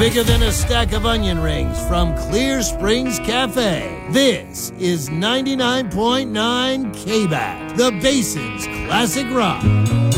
bigger than a stack of onion rings from Clear Springs Cafe. This is 99.9 KBAT, the Basin's Classic Rock.